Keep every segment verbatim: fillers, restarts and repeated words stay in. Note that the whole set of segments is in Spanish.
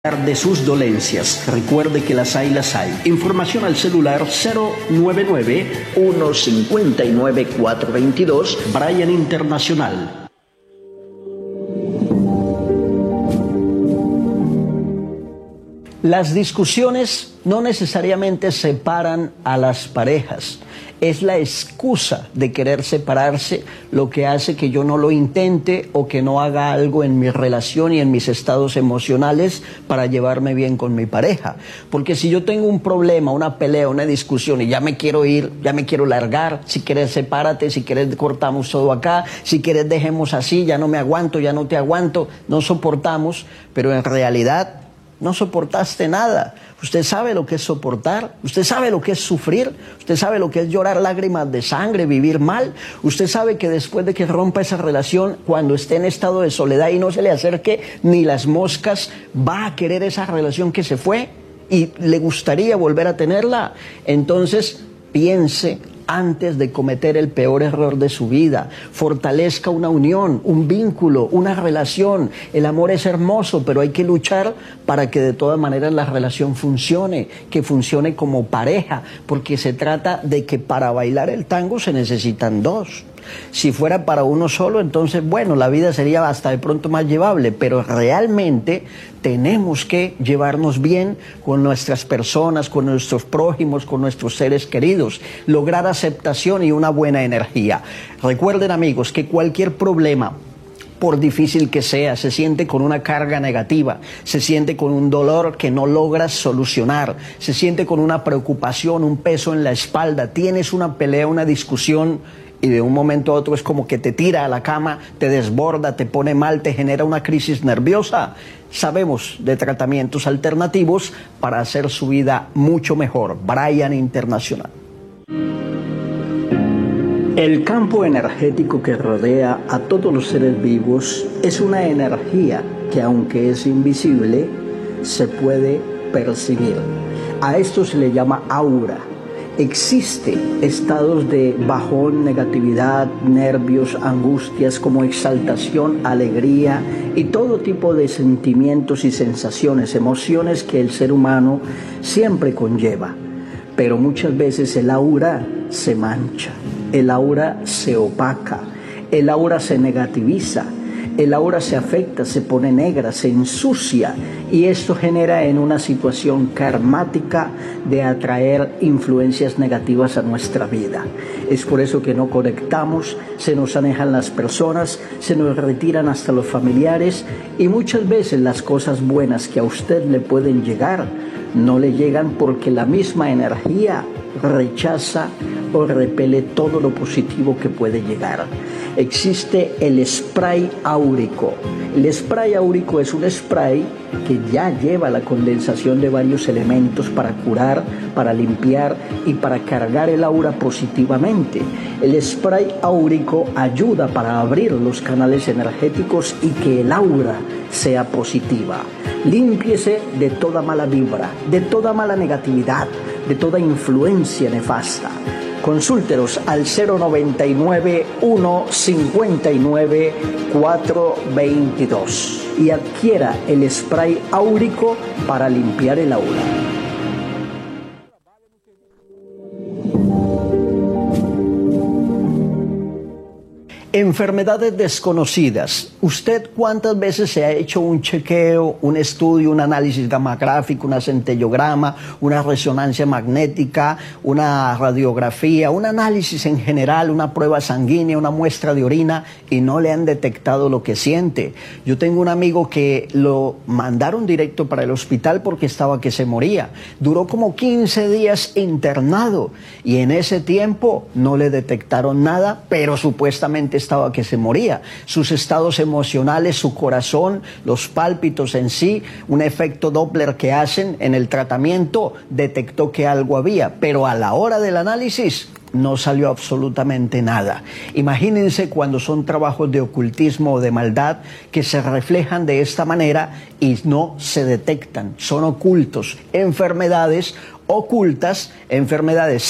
De sus dolencias. Recuerde que las hay, las hay. Información al celular cero nueve nueve, uno cinco nueve, cuatro dos dos, Bryan Internacional. Las discusiones no necesariamente separan a las parejas. Es la excusa de querer separarse lo que hace que yo no lo intente o que no haga algo en mi relación y en mis estados emocionales para llevarme bien con mi pareja. Porque si yo tengo un problema, una pelea, una discusión y ya me quiero ir, ya me quiero largar, si quieres sepárate, si quieres cortamos todo acá, si quieres dejemos así, ya no me aguanto, ya no te aguanto, no soportamos, pero en realidad no soportaste nada. Usted sabe lo que es soportar, usted sabe lo que es sufrir, usted sabe lo que es llorar lágrimas de sangre, vivir mal. Usted sabe que después de que rompa esa relación, cuando esté en estado de soledad y no se le acerque ni las moscas, va a querer esa relación que se fue y le gustaría volver a tenerla. Entonces, piense antes de cometer el peor error de su vida. Fortalezca una unión, un vínculo, una relación. El amor es hermoso, pero hay que luchar para que de todas maneras la relación funcione, que funcione como pareja, porque se trata de que para bailar el tango se necesitan dos. Si fuera para uno solo, entonces, bueno, la vida sería hasta de pronto más llevable, pero realmente tenemos que llevarnos bien con nuestras personas, con nuestros prójimos, con nuestros seres queridos, lograr aceptación y una buena energía. Recuerden, amigos, que cualquier problema, por difícil que sea, se siente con una carga negativa, se siente con un dolor que no logras solucionar, se siente con una preocupación, un peso en la espalda, tienes una pelea, una discusión, y de un momento a otro es como que te tira a la cama, te desborda, te pone mal, te genera una crisis nerviosa. Sabemos de tratamientos alternativos para hacer su vida mucho mejor. Bryan Internacional. El campo energético que rodea a todos los seres vivos es una energía que, aunque es invisible, se puede percibir. A esto se le llama aura. Existen estados de bajón, negatividad, nervios, angustias, como exaltación, alegría y todo tipo de sentimientos y sensaciones, emociones que el ser humano siempre conlleva. Pero muchas veces el aura se mancha, el aura se opaca, el aura se negativiza, el aura se afecta, se pone negra, se ensucia, y esto genera en una situación karmática de atraer influencias negativas a nuestra vida. Es por eso que no conectamos, se nos alejan las personas, se nos retiran hasta los familiares, y muchas veces las cosas buenas que a usted le pueden llegar no le llegan porque la misma energía rechaza o repele todo lo positivo que puede llegar. Existe el spray áurico. El spray áurico es un spray que ya lleva la condensación de varios elementos para curar, para limpiar y para cargar el aura positivamente. El spray áurico ayuda para abrir los canales energéticos y que el aura sea positiva. Límpiese de toda mala vibra, de toda mala negatividad, de toda influencia nefasta. Consúltenos al cero noventa y nueve, uno cinco nueve, cuatro dos dos y adquiera el spray áurico para limpiar el aura. Enfermedades desconocidas. ¿Usted cuántas veces se ha hecho un chequeo, un estudio, un análisis gamagráfico, un centellograma, una resonancia magnética, una radiografía, un análisis en general, una prueba sanguínea, una muestra de orina y no le han detectado lo que siente? Yo tengo un amigo que lo mandaron directo para el hospital porque estaba que se moría. Duró como quince días internado y en ese tiempo no le detectaron nada, pero supuestamente estaba que se moría. Sus estados emocionales, su corazón, los pálpitos en sí, un efecto Doppler que hacen en el tratamiento detectó que algo había, pero a la hora del análisis no salió absolutamente nada. Imagínense cuando son trabajos de ocultismo o de maldad que se reflejan de esta manera y no se detectan, son ocultos, enfermedades ocultas, enfermedades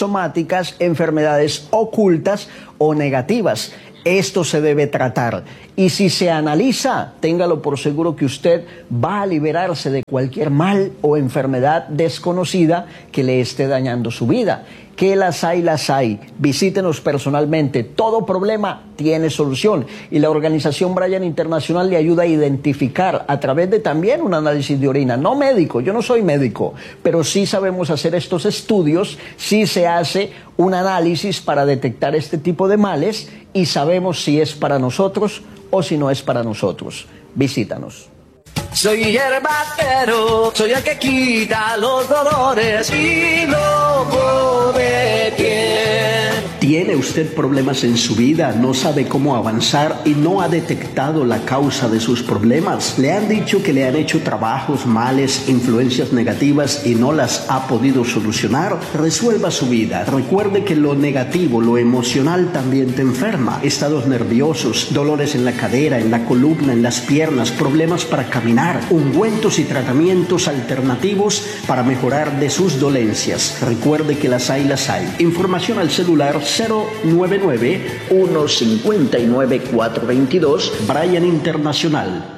psicosomáticas, enfermedades ocultas o negativas. Esto se debe tratar Y si se analiza, téngalo por seguro que usted va a liberarse de cualquier mal o enfermedad desconocida que le esté dañando su vida. Que las hay, las hay. Visítenos personalmente. Todo problema tiene solución. Y la organización Bryan Internacional le ayuda a identificar a través de también un análisis de orina. No médico, yo no soy médico, pero sí sabemos hacer estos estudios, sí se hace un análisis para detectar este tipo de males y sabemos si es para nosotros o si no es para nosotros. Visítanos. Soy hierbatero, soy el que quita los dolores y loco de piel. ¿Tiene usted problemas en su vida? ¿No sabe cómo avanzar y no ha detectado la causa de sus problemas? ¿Le han dicho que le han hecho trabajos, males, influencias negativas y no las ha podido solucionar? Resuelva su vida. Recuerde que lo negativo, lo emocional también te enferma. Estados nerviosos, dolores en la cadera, en la columna, en las piernas, problemas para caminar, ungüentos y tratamientos alternativos para mejorar de sus dolencias. Recuerde que las hay, las hay. Información al celular cero nueve nueve, uno cinco nueve, cuatro dos dos, Bryan Internacional.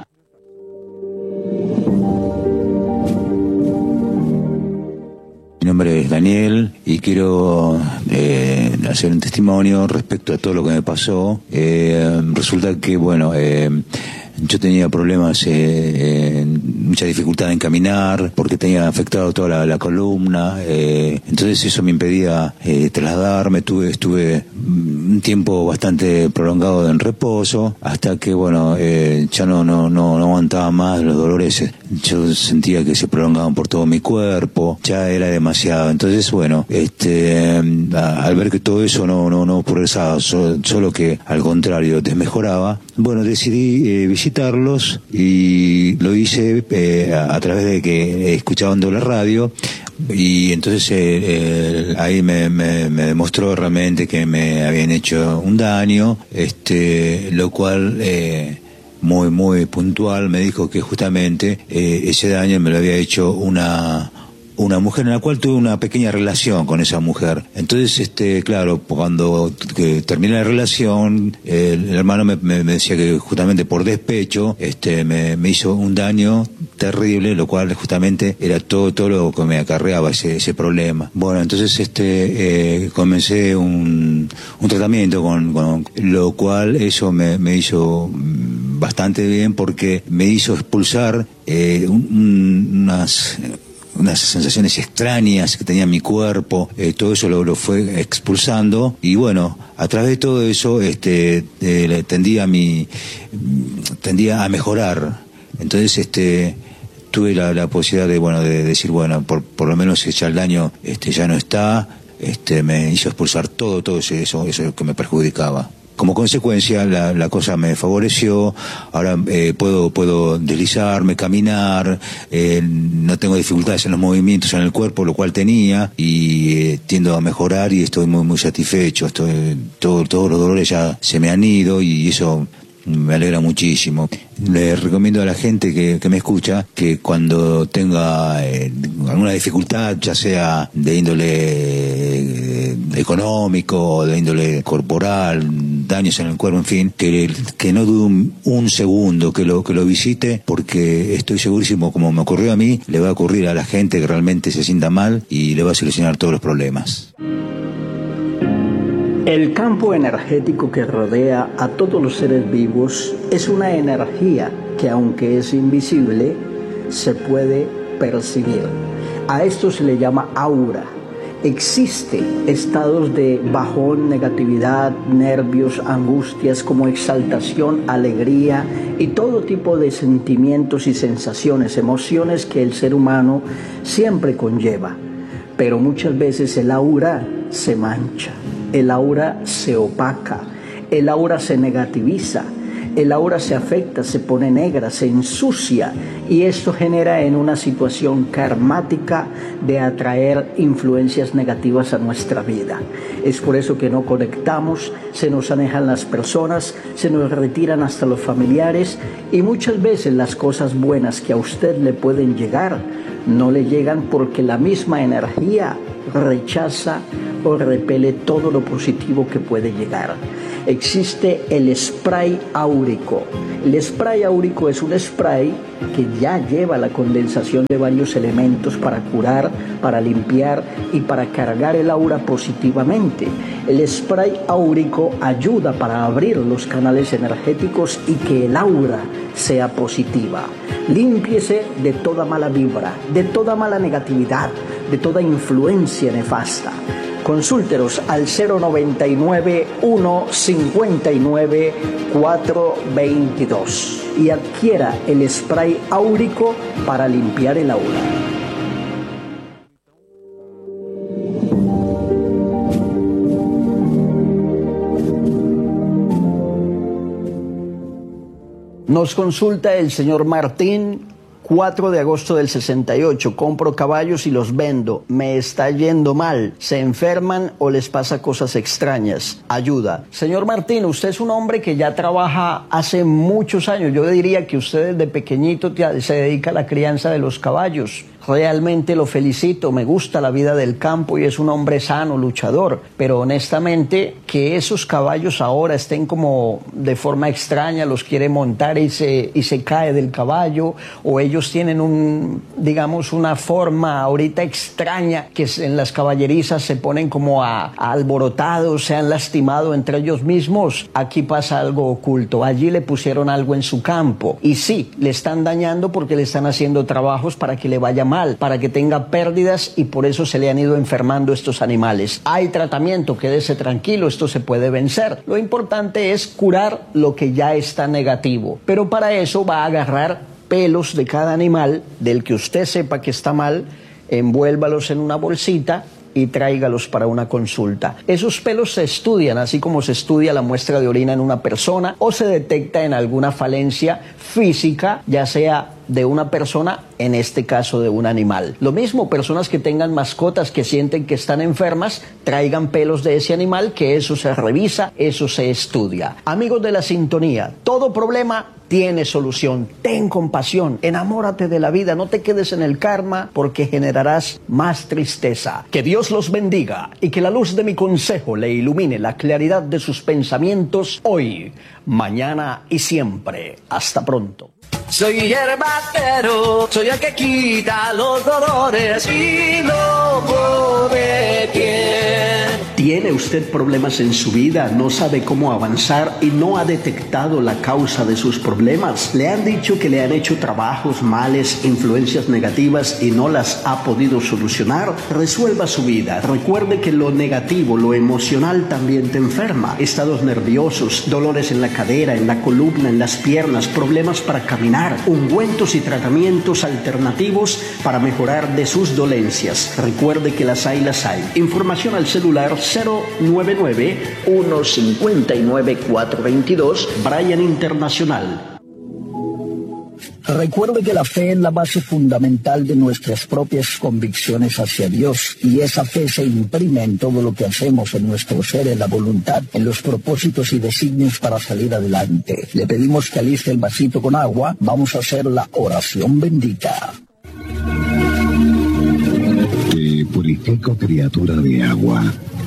Mi nombre es Daniel y quiero eh, hacer un testimonio respecto a todo lo que me pasó. Eh, resulta que, bueno, eh, yo tenía problemas, eh, mucha dificultad en caminar, porque tenía afectado toda la, la columna, eh, entonces eso me impedía eh, trasladarme, tuve, estuve un tiempo bastante prolongado en reposo, hasta que, bueno, eh, ya no, no, no, no aguantaba más los dolores, yo sentía que se prolongaban por todo mi cuerpo, ya era demasiado, entonces, bueno, este, al ver que todo eso no, no, no progresaba, solo, solo que al contrario desmejoraba, bueno, decidí eh, visitarlos y lo hice eh, a, a través de que escuchaban la radio y entonces eh, eh, ahí me, me, me demostró realmente que me habían hecho un daño, este, lo cual eh, muy muy puntual me dijo que justamente eh, ese daño me lo había hecho una una mujer en la cual tuve una pequeña relación con esa mujer. Entonces, este, claro, cuando que terminé la relación, el, el hermano me, me, me decía que justamente por despecho, este, me, me hizo un daño terrible, lo cual justamente era todo, todo lo que me acarreaba ese, ese problema. Bueno, entonces, este, eh, comencé un, un tratamiento con, con, lo cual eso me, me hizo bastante bien porque me hizo expulsar, eh, un, un, unas, unas sensaciones extrañas que tenía mi cuerpo, eh, todo eso lo, lo fue expulsando y bueno, a través de todo eso este eh, tendía a mi tendía a mejorar. Entonces este tuve la, la posibilidad de bueno de decir bueno por por lo menos ya el daño este ya no está, este me hizo expulsar todo todo eso eso, eso que me perjudicaba. Como consecuencia, la, la cosa me favoreció, ahora eh, puedo puedo deslizarme, caminar, eh, no tengo dificultades en los movimientos en el cuerpo, lo cual tenía, y eh, tiendo a mejorar y estoy muy muy satisfecho, estoy, todo, todos los dolores ya se me han ido y eso me alegra muchísimo. Le recomiendo a la gente que, que me escucha que cuando tenga eh, alguna dificultad, ya sea de índole eh, económico o de índole corporal, daños en el cuerpo, en fin, que, que no dude un, un segundo, que lo, que lo visite, porque estoy segurísimo, como me ocurrió a mí, le va a ocurrir a la gente que realmente se sienta mal y le va a solucionar todos los problemas. El campo energético que rodea a todos los seres vivos es una energía que, aunque es invisible, se puede percibir. A esto se le llama aura. Existe estados de bajón, negatividad, nervios, angustias, como exaltación, alegría y todo tipo de sentimientos y sensaciones, emociones que el ser humano siempre conlleva. Pero muchas veces el aura se mancha. El aura se opaca, el aura se negativiza, el aura se afecta, se pone negra, se ensucia y esto genera en una situación karmática de atraer influencias negativas a nuestra vida. Es por eso que no conectamos, se nos alejan las personas, se nos retiran hasta los familiares y muchas veces las cosas buenas que a usted le pueden llegar no le llegan porque la misma energía rechaza o repele todo lo positivo que puede llegar. Existe el spray áurico. El spray áurico es un spray que ya lleva la condensación de varios elementos para curar, para limpiar y para cargar el aura positivamente. El spray áurico ayuda para abrir los canales energéticos y que el aura sea positiva. Límpiese de toda mala vibra, de toda mala negatividad, de toda influencia nefasta. Consúltenos al cero noventa y nueve, uno cincuenta y nueve, cuatro veintidós y adquiera el spray áurico para limpiar el aura. Nos consulta el señor Martín, cuatro de agosto del sesenta y ocho. Compro caballos y los vendo. Me está yendo mal. ¿Se enferman o les pasa cosas extrañas? Ayuda. Señor Martín, usted es un hombre que ya trabaja hace muchos años. Yo diría que usted desde pequeñito se dedica a la crianza de los caballos. Realmente lo felicito, me gusta la vida del campo y es un hombre sano, luchador, pero honestamente que esos caballos ahora estén como de forma extraña, los quiere montar y se, y se cae del caballo, o ellos tienen un, digamos, una forma ahorita extraña que en las caballerizas se ponen como a, a alborotados, se han lastimado entre ellos mismos. Aquí pasa algo oculto, allí le pusieron algo en su campo y sí, le están dañando porque le están haciendo trabajos para que le vaya mal, para que tenga pérdidas y por eso se le han ido enfermando estos animales. Hay tratamiento, quédese tranquilo, esto se puede vencer. Lo importante es curar lo que ya está negativo, pero para eso va a agarrar pelos de cada animal del que usted sepa que está mal, envuélvalos en una bolsita y tráigalos para una consulta. Esos pelos se estudian, así como se estudia la muestra de orina en una persona o se detecta en alguna falencia física, ya sea de una persona, en este caso de un animal. Lo mismo, personas que tengan mascotas que sienten que están enfermas, traigan pelos de ese animal, que eso se revisa, eso se estudia. Amigos de la sintonía, todo problema tiene solución. Ten compasión, enamórate de la vida, no te quedes en el karma porque generarás más tristeza. Que Dios los bendiga y que la luz de mi consejo le ilumine la claridad de sus pensamientos hoy, mañana y siempre. Hasta pronto. Soy hierbatero, soy el que quita los dolores y loco de piel. ¿Tiene usted problemas en su vida? ¿No sabe cómo avanzar y no ha detectado la causa de sus problemas? ¿Le han dicho que le han hecho trabajos, males, influencias negativas y no las ha podido solucionar? Resuelva su vida. Recuerde que lo negativo, lo emocional también te enferma. Estados nerviosos, dolores en la cadera, en la columna, en las piernas, problemas para caminar, ungüentos y tratamientos alternativos para mejorar de sus dolencias. Recuerde que las hay, las hay. Información al celular cero nueve nueve, uno cincuenta y nueve, cuatro veintidós, Brian Internacional. Recuerde que la fe es la base fundamental de nuestras propias convicciones hacia Dios y esa fe se imprime en todo lo que hacemos, en nuestro ser, en la voluntad, en los propósitos y designios para salir adelante. Le pedimos que aliste el vasito con agua. Vamos a hacer la oración bendita. Te purifico, criatura de agua,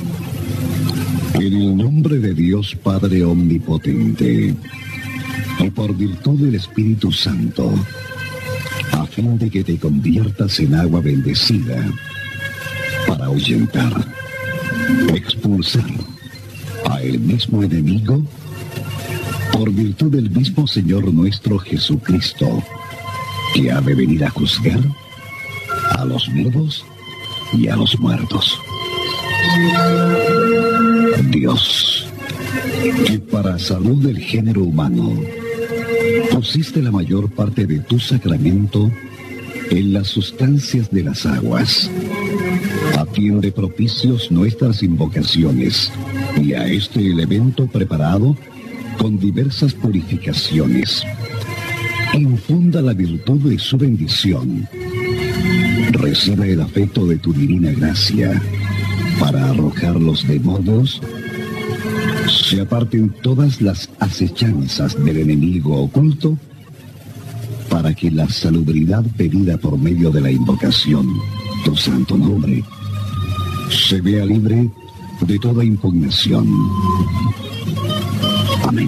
en el nombre de Dios Padre Omnipotente, y por virtud del Espíritu Santo, a fin de que te conviertas en agua bendecida, para ahuyentar, expulsar a el mismo enemigo, por virtud del mismo Señor nuestro Jesucristo, que ha de venir a juzgar a los vivos y a los muertos. Dios, que para salud del género humano pusiste la mayor parte de tu sacramento en las sustancias de las aguas, atiende propicios nuestras invocaciones y a este elemento preparado con diversas purificaciones. Infunda la virtud de su bendición. Recibe el afecto de tu divina gracia para arrojar los demonios, se aparten todas las acechanzas del enemigo oculto, para que la salubridad pedida por medio de la invocación, tu santo nombre, se vea libre de toda impugnación. Amén.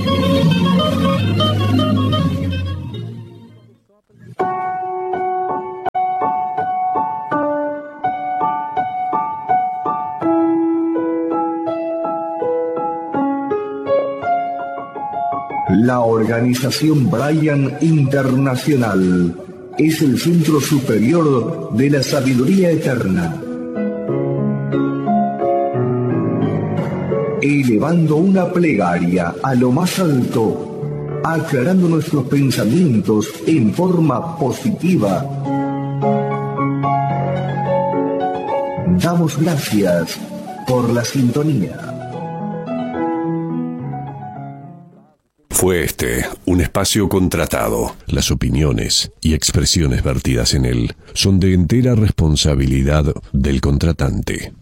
La organización Brian Internacional es el centro superior de la sabiduría eterna, elevando una plegaria a lo más alto, aclarando nuestros pensamientos en forma positiva. Damos gracias por la sintonía. Fue este un espacio contratado. Las opiniones y expresiones vertidas en él son de entera responsabilidad del contratante.